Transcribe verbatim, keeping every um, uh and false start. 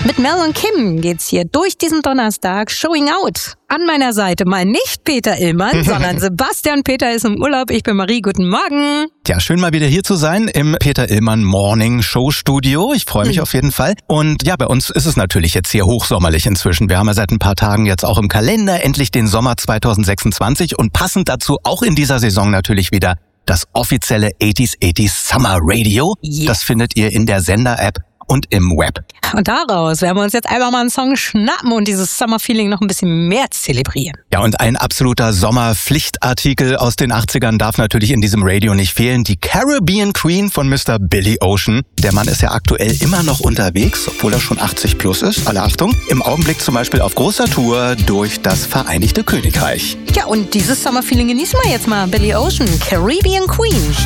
Mit Mel und Kim geht's hier durch diesen Donnerstag Showing Out. An meiner Seite mal nicht Peter Illmann, sondern Sebastian Peter ist im Urlaub. Ich bin Marie, guten Morgen. Ja, schön mal wieder hier zu sein im Peter Illmann Morning Show Studio. Ich freue mich mhm. auf jeden Fall. Und ja, bei uns ist es natürlich jetzt hier hochsommerlich inzwischen. Wir haben ja seit ein paar Tagen jetzt auch im Kalender endlich den Sommer zwanzig sechsundzwanzig und passend dazu auch in dieser Saison natürlich wieder das offizielle achtziger achtziger Summer Radio. Yes. Das findet ihr in der Sender-App und im Web. Und daraus werden wir uns jetzt einfach mal einen Song schnappen und dieses Summer-Feeling noch ein bisschen mehr zelebrieren. Ja, und ein absoluter Sommerpflichtartikel aus den achtzigern darf natürlich in diesem Radio nicht fehlen. Die Caribbean Queen von Mister Billy Ocean. Der Mann ist ja aktuell immer noch unterwegs, obwohl er schon achtzig plus ist. Alle Achtung. Im Augenblick zum Beispiel auf großer Tour durch das Vereinigte Königreich. Ja, und dieses Summer-Feeling genießen wir jetzt mal. Billy Ocean, Caribbean Queen.